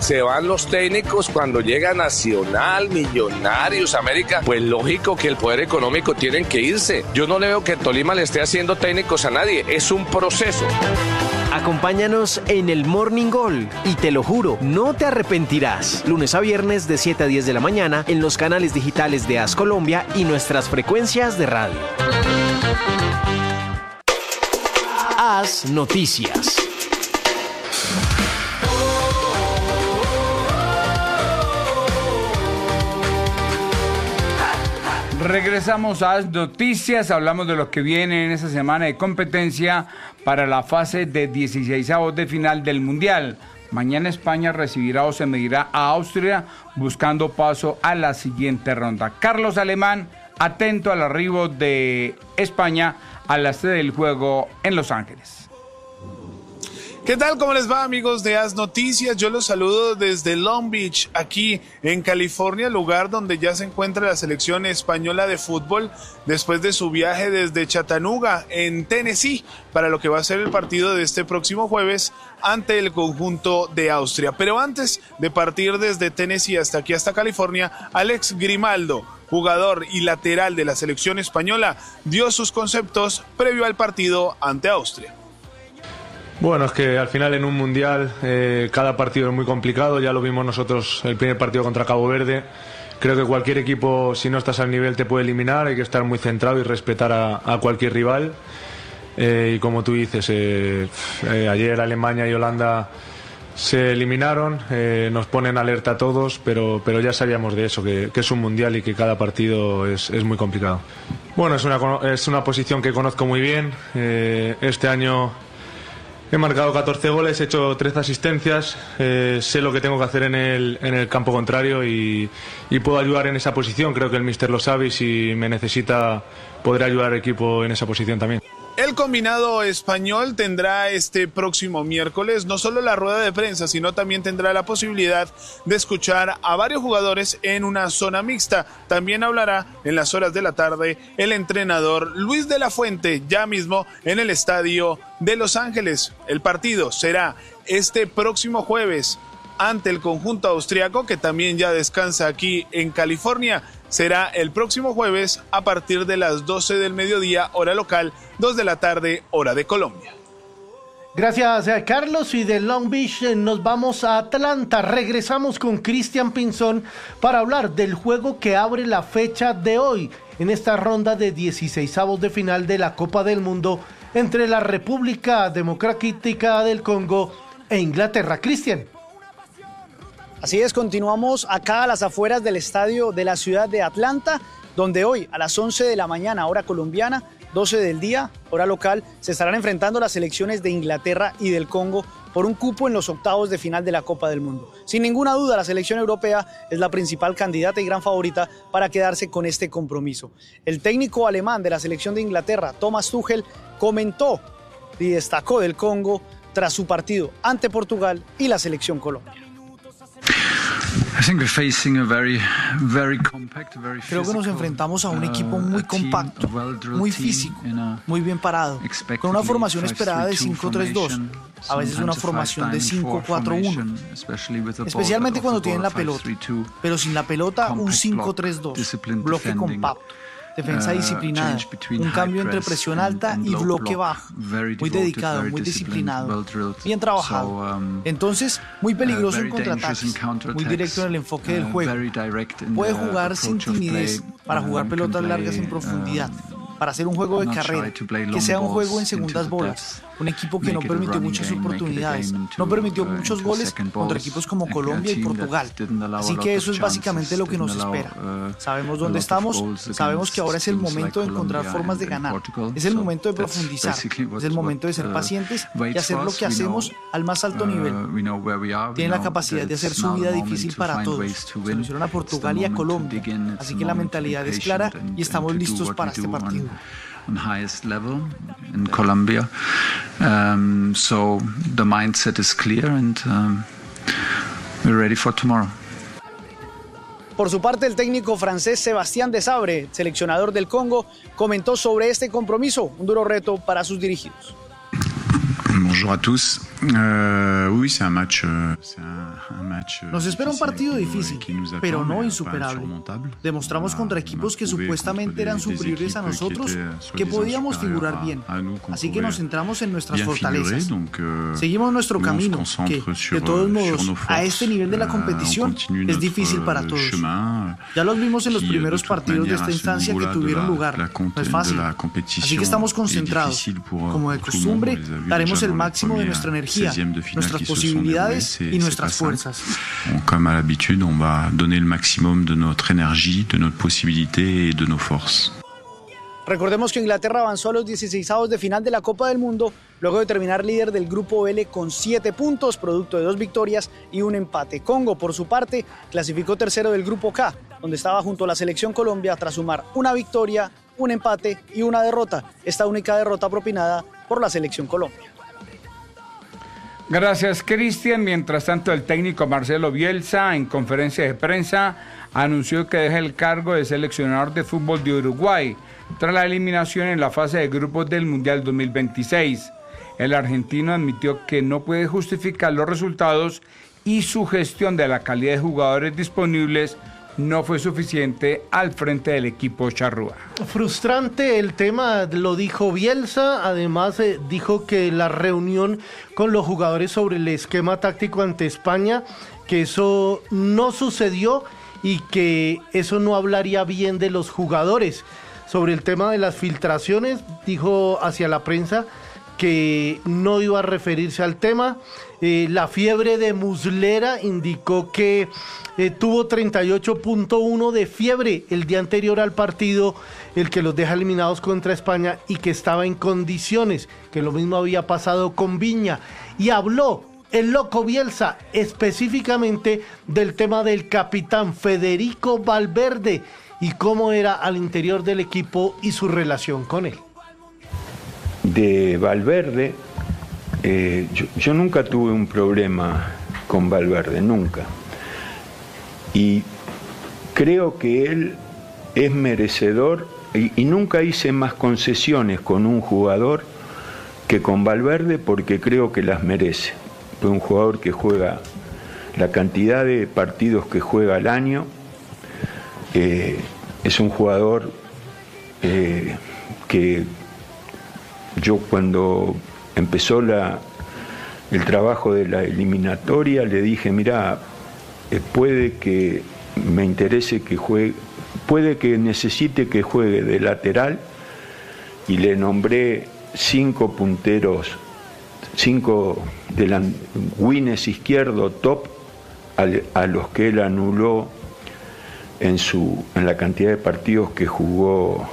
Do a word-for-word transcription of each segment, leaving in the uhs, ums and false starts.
se van los técnicos cuando llega Nacional, Millonarios, América, pues lógico que el poder económico tienen que irse. Yo no le veo que Tolima le esté haciendo técnicos a nadie, es un proceso. Acompáñanos en el Morning Gol y te lo juro, no te arrepentirás. Lunes a viernes de siete a diez de la mañana en los canales digitales de AS Colombia y nuestras frecuencias de radio. AS Noticias. Regresamos a las noticias, hablamos de lo que viene en esta semana de competencia para la fase de dieciseisavos de final del Mundial. Mañana España recibirá o se medirá a Austria buscando paso a la siguiente ronda. Carlos Alemán, atento al arribo de España a la sede del juego en Los Ángeles. ¿Qué tal? ¿Cómo les va, amigos de AS Noticias? Yo los saludo desde Long Beach, aquí en California, lugar donde ya se encuentra la selección española de fútbol después de su viaje desde Chattanooga, en Tennessee, para lo que va a ser el partido de este próximo jueves ante el conjunto de Austria. Pero antes de partir desde Tennessee hasta aquí, hasta California, Alex Grimaldo, jugador y lateral de la selección española, dio sus conceptos previo al partido ante Austria. Bueno, es que al final en un mundial eh, cada partido es muy complicado, ya lo vimos nosotros el primer partido contra Cabo Verde. Creo que cualquier equipo, si no estás al nivel, te puede eliminar, hay que estar muy centrado y respetar a, a cualquier rival. Eh, y como tú dices, eh, eh, ayer Alemania y Holanda se eliminaron, eh, nos ponen alerta a todos, pero, pero ya sabíamos de eso, que, que es un mundial y que cada partido es, es muy complicado. Bueno, es una, es una posición que conozco muy bien, eh, este año he marcado catorce goles, he hecho trece asistencias, eh, sé lo que tengo que hacer en el, en el campo contrario y, y puedo ayudar en esa posición. Creo que el míster lo sabe y si me necesita podré ayudar al equipo en esa posición también. El combinado español tendrá este próximo miércoles no solo la rueda de prensa, sino también tendrá la posibilidad de escuchar a varios jugadores en una zona mixta. También hablará en las horas de la tarde el entrenador Luis de la Fuente, ya mismo en el estadio de Los Ángeles. El partido será este próximo jueves ante el conjunto austriaco, que también ya descansa aquí en California. Será el próximo jueves a partir de las doce del mediodía, hora local, dos de la tarde, hora de Colombia. Gracias, Carlos. Y de Long Beach nos vamos a Atlanta. Regresamos con Cristian Pinzón para hablar del juego que abre la fecha de hoy en esta ronda de dieciseisavos de final de la Copa del Mundo entre la República Democrática del Congo e Inglaterra. Cristian. Así es, continuamos acá a las afueras del estadio de la ciudad de Atlanta, donde hoy a las once de la mañana, hora colombiana, doce del día, hora local, se estarán enfrentando las selecciones de Inglaterra y del Congo por un cupo en los octavos de final de la Copa del Mundo. Sin ninguna duda, la selección europea es la principal candidata y gran favorita para quedarse con este compromiso. El técnico alemán de la selección de Inglaterra, Thomas Tuchel, comentó y destacó del Congo tras su partido ante Portugal y la selección Colombia. Creo que nos enfrentamos a un equipo muy compacto, muy físico, muy bien parado, con una formación esperada de cinco tres dos, a veces una formación de cinco cuatro uno, especialmente cuando tienen la pelota, pero sin la pelota un cinco tres dos, bloque compacto. Defensa disciplinada, un cambio entre presión alta y bloque bajo, muy dedicado, muy disciplinado, bien trabajado. Entonces, muy peligroso en contraataques, muy directo en el enfoque del juego. Puede jugar sin timidez para jugar pelotas largas en profundidad, para hacer un juego de carrera, que sea un juego en segundas bolas. Un equipo que no permitió muchas oportunidades, no permitió muchos goles contra equipos como Colombia y Portugal. Así que eso es básicamente lo que nos espera. Sabemos dónde estamos, sabemos que ahora es el momento de encontrar formas de ganar, es el momento de profundizar, es el momento de ser pacientes y hacer lo que hacemos al más alto nivel. Tienen la capacidad de hacer su vida difícil para todos. Se lo hicieron a Portugal y a Colombia, así que la mentalidad es clara y estamos listos para este partido. On highest level in Colombia, um, so the mindset is clear and um, we're ready for tomorrow. Por su parte, el técnico francés Sébastien Desabre, seleccionador del Congo, comentó sobre este compromiso, un duro reto para sus dirigidos. Bonjour à tous. Euh, oui, c'est un match, euh, c'est un, un, Nos espera un partido difícil, pero no insuperable. Demostramos contra equipos que supuestamente eran superiores a nosotros que podíamos figurar bien. Así que nos centramos en nuestras fortalezas. Seguimos nuestro camino, que, de todos modos, a este nivel de la competición es difícil para todos. Ya los vimos en los primeros partidos de esta instancia que tuvieron lugar. No es fácil. Así que estamos concentrados. Como de costumbre, daremos el máximo de nuestra energía, nuestras posibilidades y nuestras fuerzas. Comme à l'habitude, on va donner le maximum de notre énergie, de notre possibilité et de nos forces. Recordemos que Inglaterra avanzó a los dieciseisavos de final de la Copa del Mundo luego de terminar líder del Grupo L con siete puntos, producto de dos victorias y un empate. Congo, por su parte, clasificó tercero del Grupo K, donde estaba junto a la selección Colombia tras sumar una victoria, un empate y una derrota. Esta única derrota propinada por la selección Colombia. Gracias, Cristian. Mientras tanto, el técnico Marcelo Bielsa, en conferencia de prensa, anunció que deja el cargo de seleccionador de fútbol de Uruguay tras la eliminación en la fase de grupos del Mundial dos mil veintiséis. El argentino admitió que no puede justificar los resultados y su gestión de la calidad de jugadores disponibles no fue suficiente al frente del equipo charrúa. Frustrante el tema, lo dijo Bielsa. Además eh, dijo que la reunión con los jugadores sobre el esquema táctico ante España, que eso no sucedió y que eso no hablaría bien de los jugadores. Sobre el tema de las filtraciones, dijo hacia la prensa que no iba a referirse al tema. Eh, la fiebre de Muslera indicó que eh, tuvo treinta y ocho punto uno de fiebre el día anterior al partido, el que los deja eliminados contra España, y que estaba en condiciones, que lo mismo había pasado con Viña. Y habló el loco Bielsa específicamente del tema del capitán Federico Valverde y cómo era al interior del equipo y su relación con él. De Valverde, eh, yo, yo nunca tuve un problema con Valverde, nunca. Y creo que él es merecedor, y, y nunca hice más concesiones con un jugador que con Valverde, porque creo que las merece. Fue un jugador que juega la cantidad de partidos que juega al año. Eh, es un jugador eh, que yo cuando empezó la, el trabajo de la eliminatoria le dije, mira, eh, puede que me interese que juegue, puede que necesite que juegue de lateral, y le nombré cinco punteros, cinco delan, wines izquierdo top a, a los que él anuló en, su, en la cantidad de partidos que jugó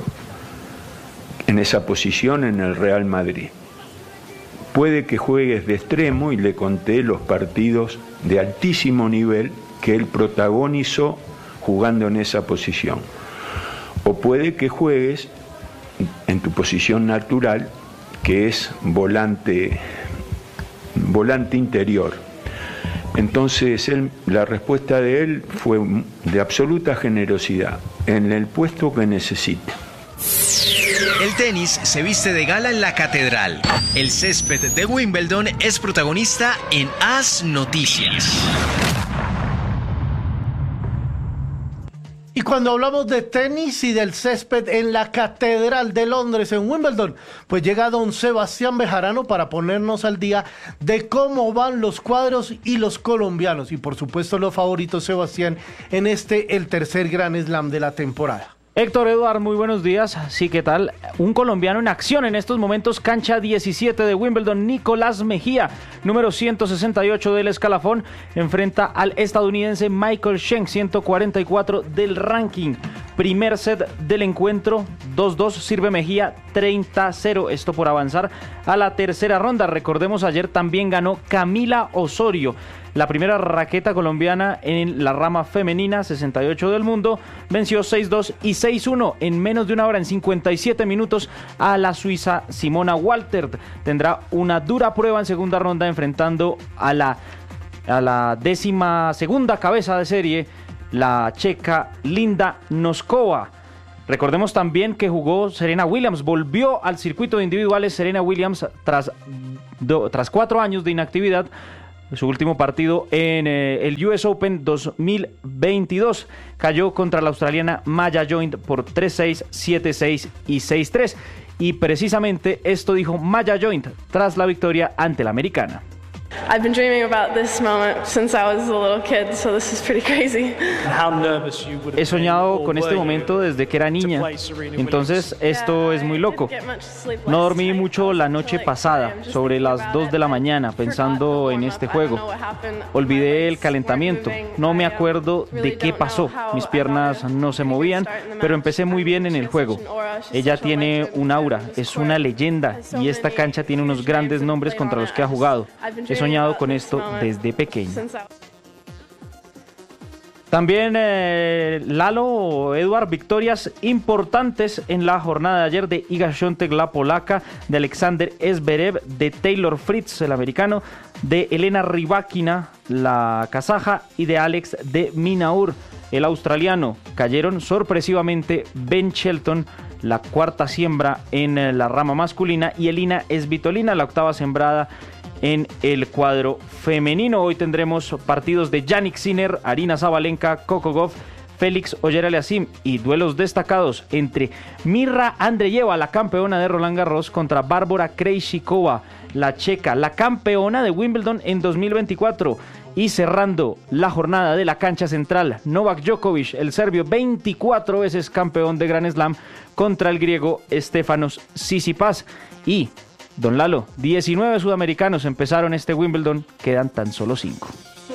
en esa posición en el Real Madrid. Puede que juegues de extremo, y le conté los partidos de altísimo nivel que él protagonizó jugando en esa posición. O puede que juegues en tu posición natural, que es volante, volante interior. Entonces él, la respuesta de él fue de absoluta generosidad, en el puesto que necesite. El tenis se viste de gala en la catedral. El césped de Wimbledon es protagonista en As Noticias. Y cuando hablamos de tenis y del césped en la Catedral de Londres, en Wimbledon, pues llega don Sebastián Bejarano para ponernos al día de cómo van los cuadros y los colombianos. Y por supuesto los favoritos, Sebastián, en este, el tercer Grand Slam de la temporada. Héctor, Eduard, muy buenos días. Sí, ¿qué tal? Un colombiano en acción en estos momentos, cancha diecisiete de Wimbledon, Nicolás Mejía, número ciento sesenta y ocho del escalafón, enfrenta al estadounidense Michael Schenk, ciento cuarenta y cuatro del ranking. Primer set del encuentro, dos dos, sirve Mejía, treinta a cero, esto por avanzar a la tercera ronda. Recordemos, ayer también ganó Camila Osorio, la primera raqueta colombiana en la rama femenina, sesenta y ocho del mundo, venció seis dos y seis uno en menos de una hora, en cincuenta y siete minutos, a la suiza Simona Walter. Tendrá una dura prueba en segunda ronda enfrentando a la, a la décima segunda cabeza de serie, la checa Linda Noskova. Recordemos también que jugó Serena Williams, volvió al circuito de individuales Serena Williams tras, do, tras cuatro años de inactividad, su último partido en eh, el U S Open dos mil veintidós. Cayó contra la australiana Maya Joint por tres seis, siete seis y seis tres. Y precisamente esto dijo Maya Joint tras la victoria ante la americana. I've been dreaming about this moment since I was a little kid, so this is pretty crazy. He soñado con este momento desde que era niña, entonces esto es muy loco. No dormí mucho la noche pasada, sobre las dos de la mañana, pensando en este juego. Olvidé el calentamiento, no me acuerdo de qué pasó. Mis piernas no se movían, pero empecé muy bien en el juego. Ella tiene un aura, es una leyenda, y esta cancha tiene unos grandes nombres contra los que ha jugado. He soñado con esto desde pequeño. También eh, Lalo, Eduard, victorias importantes en la jornada de ayer de Iga Świątek, la polaca, de Alexander Zverev, de Taylor Fritz, el americano, de Elena Rybakina, la kazaja, y de Alex de Minaur, el australiano. Cayeron sorpresivamente Ben Shelton, la cuarta siembra en la rama masculina, y Elina Svitolina, la octava sembrada en el cuadro femenino. Hoy tendremos partidos de Jannik Sinner, Arina Sabalenka, Coco Gauff, Félix Auger-Aliassime, y duelos destacados entre Mirra Andreeva, la campeona de Roland Garros, contra Bárbara Krejcikova, la checa, la campeona de Wimbledon en dos mil veinticuatro. Y cerrando la jornada de la cancha central, Novak Djokovic, el serbio, veinticuatro veces campeón de Grand Slam, contra el griego Stefanos Tsitsipas. Y don Lalo, diecinueve sudamericanos empezaron este Wimbledon, quedan tan solo cinco.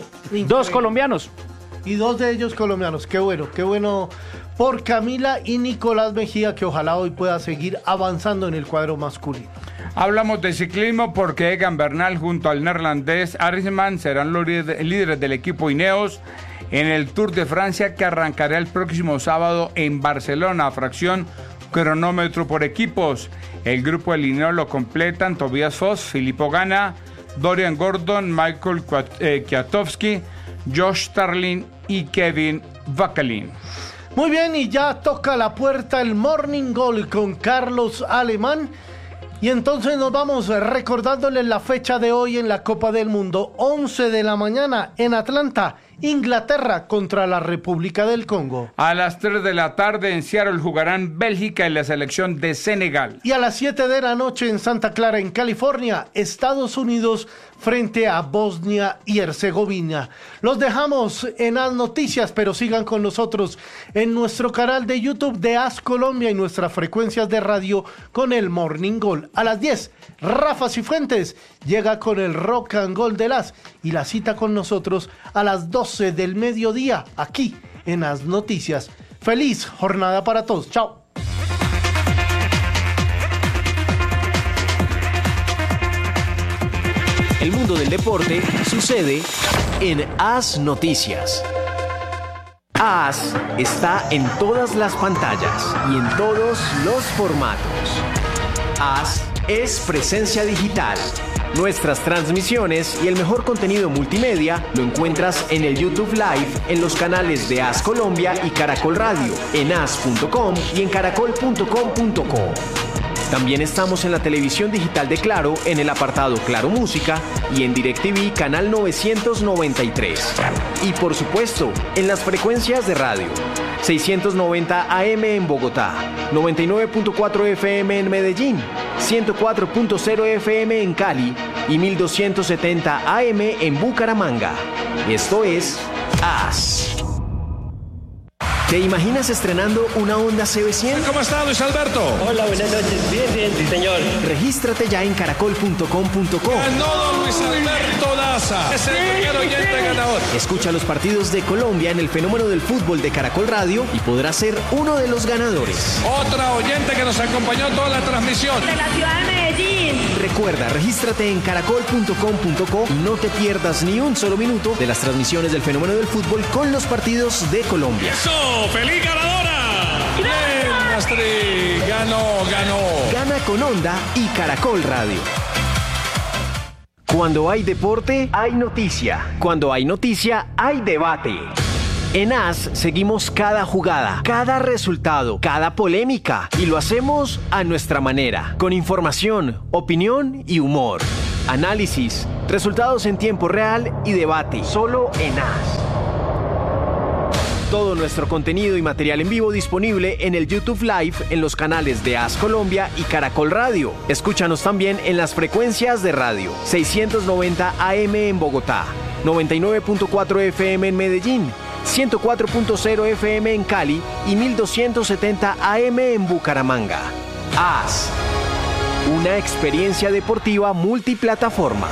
Dos colombianos. Y dos de ellos colombianos, qué bueno, qué bueno por Camila y Nicolás Mejía, que ojalá hoy pueda seguir avanzando en el cuadro masculino. Hablamos de ciclismo porque Egan Bernal junto al neerlandés Arisman serán los líderes del equipo Ineos en el Tour de Francia, que arrancará el próximo sábado en Barcelona, fracción cronómetro por equipos. El grupo del Ineos lo completan Tobias Foss, Filippo Ganna, Dorian Gordon, Michael Kwiatkowski, Josh Starling y Kevin Vacalin. Muy bien, y ya toca la puerta el Morning Goal con Carlos Alemán. Y entonces nos vamos recordándoles la fecha de hoy en la Copa del Mundo. once de la mañana en Atlanta, Inglaterra contra la República del Congo. A las tres de la tarde en Seattle jugarán Bélgica y la selección de Senegal. Y a las siete de la noche en Santa Clara, en California, Estados Unidos frente a Bosnia y Herzegovina. Los dejamos en las noticias, pero sigan con nosotros en nuestro canal de YouTube de As Colombia y nuestras frecuencias de radio con el Morning Goal. A las diez, Rafa Cifuentes llega con el Rock and Gold de As, y la cita con nosotros a las doce del mediodía aquí en As Noticias. Feliz jornada para todos. Chao. El mundo del deporte sucede en As Noticias. As está en todas las pantallas y en todos los formatos. As es presencia digital. Nuestras transmisiones y el mejor contenido multimedia lo encuentras en el YouTube Live, en los canales de As Colombia y Caracol Radio, en as punto com y en caracol punto com punto co. También estamos en la televisión digital de Claro, en el apartado Claro Música, y en DirecTV Canal novecientos noventa y tres. Y por supuesto, en las frecuencias de radio. seiscientos noventa A M en Bogotá, noventa y nueve punto cuatro F M en Medellín, ciento cuatro punto cero F M en Cali y mil doscientos setenta A M en Bucaramanga. Esto es As. ¿Te imaginas estrenando una Honda C B cien? ¿Cómo está, Luis Alberto? Hola, buenas noches. Bien, bien, sí, señor. Regístrate ya en caracol punto com punto co. Ganó don Luis Alberto Daza. Es el primer oyente ganador. Escucha los partidos de Colombia en el fenómeno del fútbol de Caracol Radio y podrás ser uno de los ganadores. Otra oyente que nos acompañó en toda la transmisión. De la ciudad de Medellín. Recuerda, regístrate en caracol punto com punto co y no te pierdas ni un solo minuto de las transmisiones del fenómeno del fútbol con los partidos de Colombia. ¡Eso! ¡Feliz ganadora! ¡Bien, Astrid! ¡Ganó, ganó! Gana con Honda y Caracol Radio. Cuando hay deporte, hay noticia. Cuando hay noticia, hay debate. En As seguimos cada jugada, cada resultado, cada polémica, y lo hacemos a nuestra manera, con información, opinión y humor. Análisis, Resultados en tiempo real y debate. Solo en AS. Todo nuestro contenido y material en vivo disponible en el YouTube Live en los canales de AS Colombia y Caracol Radio. Escúchanos también en las frecuencias de radio. seiscientos noventa A M en Bogotá, noventa y nueve punto cuatro F M en Medellín, ciento cuatro punto cero F M en Cali y mil doscientos setenta A M en Bucaramanga. AS. Una experiencia deportiva multiplataforma.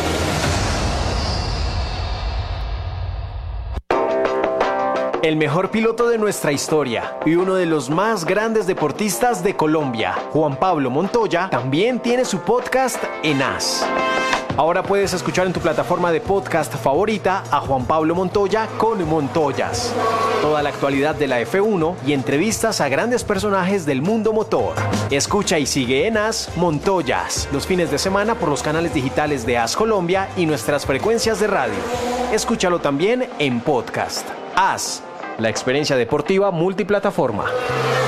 El mejor piloto de nuestra historia y uno de los más grandes deportistas de Colombia, Juan Pablo Montoya, también tiene su podcast en AS. Ahora puedes escuchar en tu plataforma de podcast favorita a Juan Pablo Montoya con Montoyas. Toda la actualidad de la F uno y entrevistas a grandes personajes del mundo motor. Escucha y sigue en AS Montoyas los fines de semana por los canales digitales de AS Colombia y nuestras frecuencias de radio. Escúchalo también en podcast. AS. La experiencia deportiva multiplataforma.